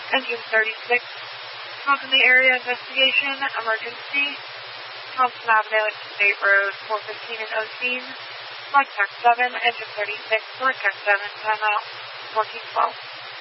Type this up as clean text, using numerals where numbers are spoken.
Engine 36, smoke in the area investigation, emergency, Thompson Avenue and State Road 415 and Osteen, contact 7, engine 36, contact 7, timeout 1412.